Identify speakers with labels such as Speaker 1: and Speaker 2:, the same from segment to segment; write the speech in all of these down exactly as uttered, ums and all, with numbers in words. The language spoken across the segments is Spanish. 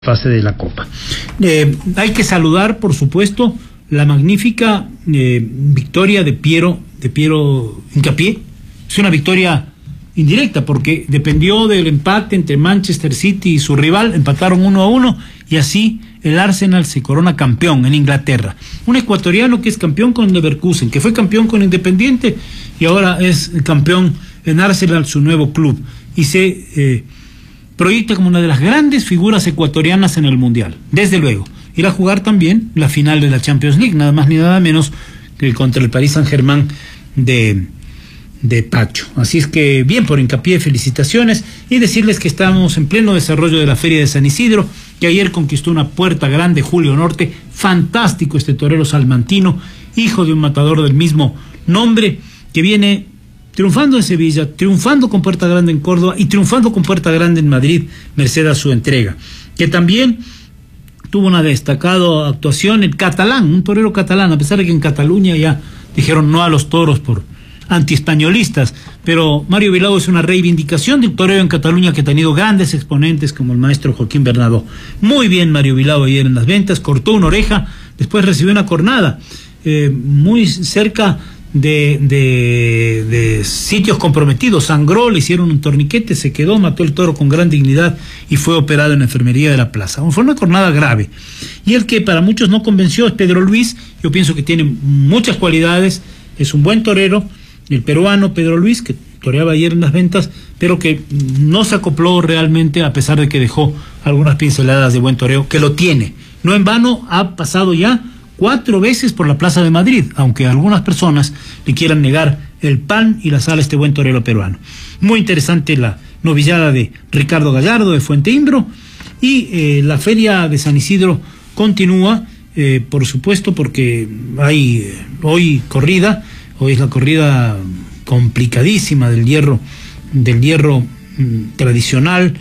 Speaker 1: fase de la Copa. Eh, hay que saludar, por supuesto, la magnífica eh, victoria de Piero, de Piero Hincapié. Es una victoria indirecta porque dependió del empate entre Manchester City y su rival, empataron uno a uno y así el Arsenal se corona campeón en Inglaterra. Un ecuatoriano que es campeón con Leverkusen, que fue campeón con Independiente y ahora es campeón en Arsenal, su nuevo club, y se eh, proyecta como una de las grandes figuras ecuatorianas en el Mundial. Desde luego, irá a jugar también la final de la Champions League, nada más ni nada menos que contra el Paris Saint-Germain de, de Pacho. Así es que bien por Hincapié, felicitaciones, y decirles que estamos en pleno desarrollo de la Feria de San Isidro, que ayer conquistó una puerta grande Julio Norte, fantástico este torero salmantino, hijo de un matador del mismo nombre, que viene triunfando en Sevilla, triunfando con Puerta Grande en Córdoba y triunfando con Puerta Grande en Madrid, merced a su entrega, que también tuvo una destacada actuación en Catalán, un torero catalán, a pesar de que en Cataluña ya dijeron no a los toros por antiespañolistas, pero Mario Bilbao es una reivindicación del torero en Cataluña que ha tenido grandes exponentes como el maestro Joaquín Bernadó. Muy bien Mario Bilbao ayer en las ventas, cortó una oreja, después recibió una cornada, eh, muy cerca De, de, de sitios comprometidos, sangró, le hicieron un torniquete, se quedó, mató el toro con gran dignidad y fue operado en la enfermería de la plaza. Fue una jornada grave. Y el que para muchos no convenció es Pedro Luis. Yo pienso que tiene muchas cualidades, es un buen torero, el peruano Pedro Luis, que toreaba ayer en las ventas, pero que no se acopló realmente, a pesar de que dejó algunas pinceladas de buen toreo, que lo tiene. No en vano ha pasado ya cuatro veces por la Plaza de Madrid, aunque algunas personas le quieran negar el pan y la sal a este buen torero peruano. Muy interesante la novillada de Ricardo Gallardo de Fuente Imbro, y eh, la Feria de San Isidro continúa, eh, por supuesto, porque hay eh, hoy corrida, hoy es la corrida complicadísima del hierro, del hierro mm, tradicional,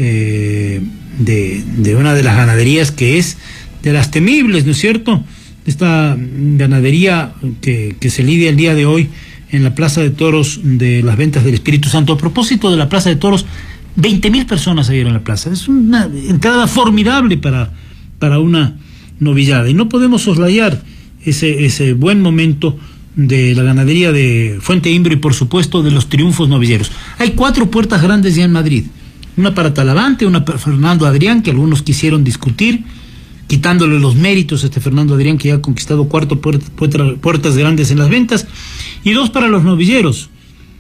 Speaker 1: eh, de, de una de las ganaderías que es de las temibles, ¿no es cierto?, esta ganadería que, que se lidia el día de hoy en la Plaza de Toros de las Ventas del Espíritu Santo. A propósito de la Plaza de Toros, veinte mil personas ayer en la plaza. Es una entrada formidable para, para una novillada. Y no podemos soslayar ese, ese buen momento de la ganadería de Fuente Imbro y, por supuesto, de los triunfos novilleros. Hay cuatro puertas grandes ya en Madrid. Una para Talavante, una para Fernando Adrián, que algunos quisieron discutir, quitándole los méritos a este Fernando Adrián, que ya ha conquistado cuatro puertas, puertas grandes en las ventas, y dos para los novilleros,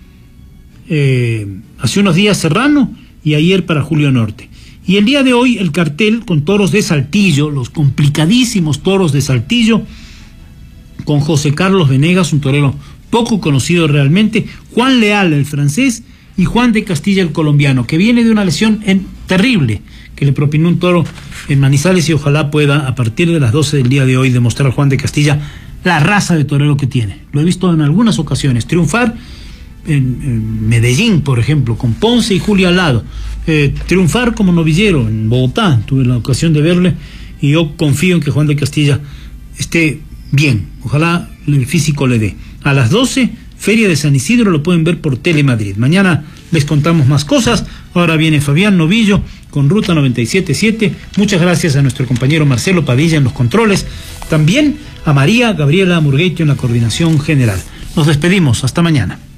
Speaker 1: eh, hace unos días Serrano y ayer para Julio Norte. Y el día de hoy el cartel con toros de Saltillo, los complicadísimos toros de Saltillo, con José Carlos Venegas, un torero poco conocido realmente, Juan Leal, el francés, y Juan de Castilla, el colombiano, que viene de una lesión en, terrible, que le propinó un toro en Manizales, y ojalá pueda a partir de las doce del día de hoy demostrar Juan de Castilla la raza de torero que tiene. Lo he visto en algunas ocasiones triunfar en, en Medellín, por ejemplo, con Ponce y Julia al lado, eh, triunfar como novillero en Bogotá, tuve la ocasión de verle, y yo confío en que Juan de Castilla esté bien, ojalá el físico le dé. A las doce, Feria de San Isidro, lo pueden ver por Telemadrid. Mañana les contamos más cosas. Ahora viene Fabián Novillo con Ruta noventa y siete punto siete. Muchas gracias a nuestro compañero Marcelo Padilla en los controles. También a María Gabriela Murgueito en la coordinación general. Nos despedimos. Hasta mañana.